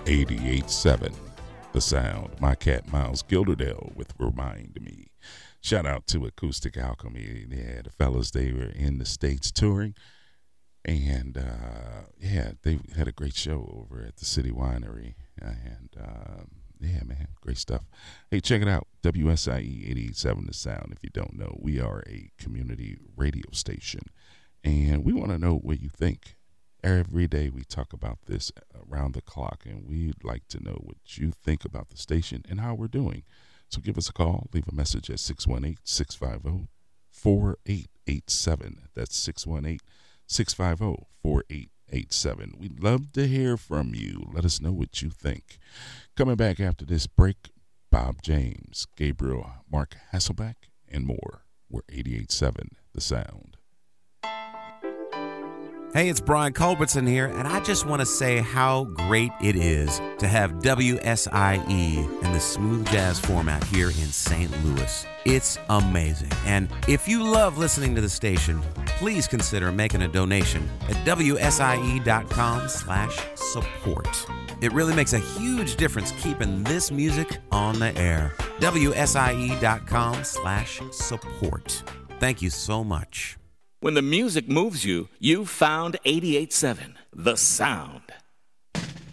88.7 The Sound. My cat Miles Gilderdale with Remind Me. Shout out to Acoustic Alchemy. Yeah, the fellas, they were in the States touring. And, they had a great show over at the City Winery. And, man, great stuff. Hey, check it out. WSIE 88.7 The Sound. If you don't know, we are a community radio station. And we want to know what you think. Every day we talk about this around the clock, and we'd like to know what you think about the station and how we're doing. So give us a call. Leave a message at 618-650-4887. That's 618-650-4887. We'd love to hear from you. Let us know what you think. Coming back after this break, Bob James, Gabriel, Mark Hasselbeck, and more. We're 88.7 The Sound. Hey, it's Brian Culbertson here, and I just want to say how great it is to have WSIE in the smooth jazz format here in St. Louis. It's amazing. And if you love listening to the station, please consider making a donation at WSIE.com/support. It really makes a huge difference keeping this music on the air. WSIE.com/support. Thank you so much. When the music moves you, you found 88.7 The Sound.